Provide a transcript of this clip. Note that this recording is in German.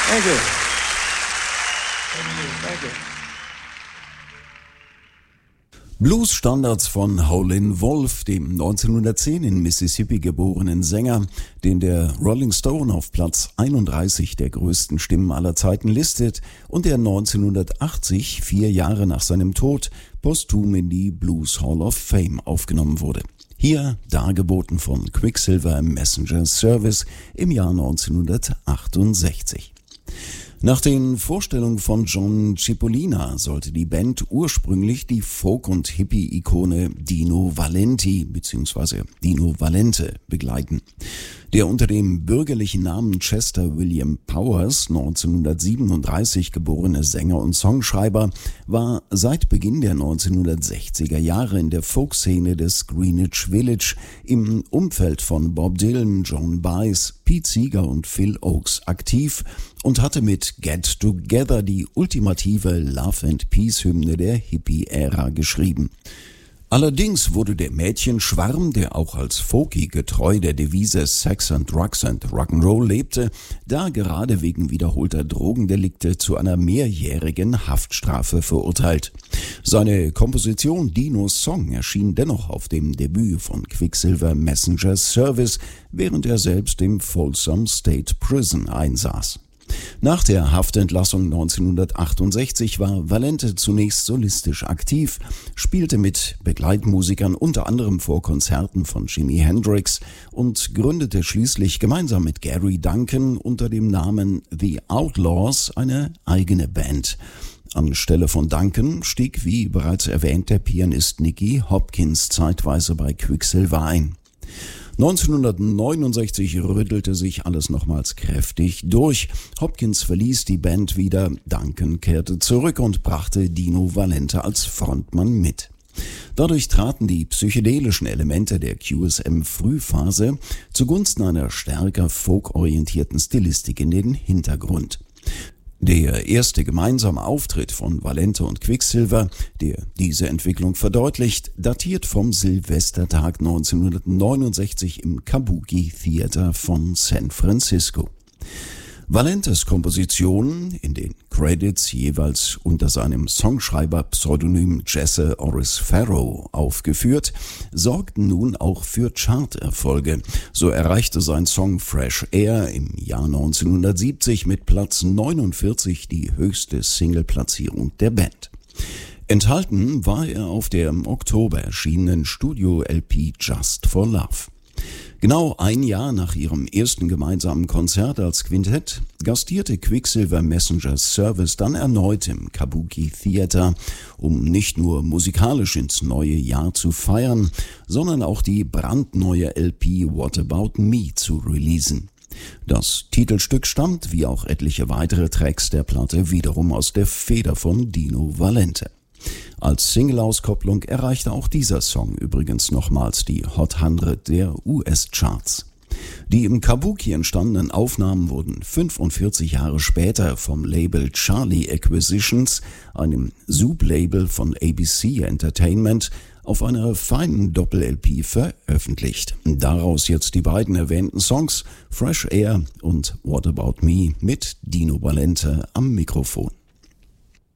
Thank you. Thank you. Blues-Standards von Howlin' Wolf, dem 1910 in Mississippi geborenen Sänger, den der Rolling Stone auf Platz 31 der größten Stimmen aller Zeiten listet und der 1980, 4 Jahre nach seinem Tod, posthum in die Blues Hall of Fame aufgenommen wurde. Hier dargeboten von Quicksilver Messenger Service im Jahr 1968. Nach den Vorstellungen von John Cipollina sollte die Band ursprünglich die Folk- und Hippie-Ikone Dino Valenti bzw. Dino Valente begleiten. Der unter dem bürgerlichen Namen Chester William Powers 1937 geborene Sänger und Songschreiber war seit Beginn der 1960er Jahre in der Folkszene des Greenwich Village im Umfeld von Bob Dylan, Joan Baez, Pete Seeger und Phil Ochs aktiv und hatte mit Get Together die ultimative Love and Peace Hymne der Hippie-Ära geschrieben. Allerdings wurde der Mädchenschwarm, der auch als Folky getreu der Devise Sex and Drugs and Rock'n'Roll lebte, da gerade wegen wiederholter Drogendelikte zu einer mehrjährigen Haftstrafe verurteilt. Seine Komposition Dinos Song erschien dennoch auf dem Debüt von Quicksilver Messenger Service, während er selbst im Folsom State Prison einsaß. Nach der Haftentlassung 1968 war Valente zunächst solistisch aktiv, spielte mit Begleitmusikern unter anderem vor Konzerten von Jimi Hendrix und gründete schließlich gemeinsam mit Gary Duncan unter dem Namen The Outlaws eine eigene Band. Anstelle von Duncan stieg, wie bereits erwähnt, der Pianist Nicky Hopkins zeitweise bei Quicksilver ein. 1969 rüttelte sich alles nochmals kräftig durch. Hopkins verließ die Band wieder, Duncan kehrte zurück und brachte Dino Valente als Frontmann mit. Dadurch traten die psychedelischen Elemente der QSM-Frühphase zugunsten einer stärker folkorientierten Stilistik in den Hintergrund. Der erste gemeinsame Auftritt von Valente und Quicksilver, der diese Entwicklung verdeutlicht, datiert vom Silvestertag 1969 im Kabuki Theater von San Francisco. Valentes Kompositionen, in den Credits jeweils unter seinem Songschreiber-Pseudonym Jesse Oris Farrow aufgeführt, sorgten nun auch für Charterfolge. So erreichte sein Song Fresh Air im Jahr 1970 mit Platz 49 die höchste Singleplatzierung der Band. Enthalten war er auf der im Oktober erschienenen Studio-LP Just for Love. Genau ein Jahr nach ihrem ersten gemeinsamen Konzert als Quintett gastierte Quicksilver Messenger Service dann erneut im Kabuki Theater, um nicht nur musikalisch ins neue Jahr zu feiern, sondern auch die brandneue LP What About Me zu releasen. Das Titelstück stammt, wie auch etliche weitere Tracks der Platte, wiederum aus der Feder von Dino Valente. Als Single-Auskopplung erreichte auch dieser Song übrigens nochmals die Hot 100 der US-Charts. Die im Kabuki entstandenen Aufnahmen wurden 45 Jahre später vom Label Charlie Acquisitions, einem Sublabel von ABC Entertainment, auf einer feinen Doppel-LP veröffentlicht. Daraus jetzt die beiden erwähnten Songs Fresh Air und What About Me mit Dino Valente am Mikrofon.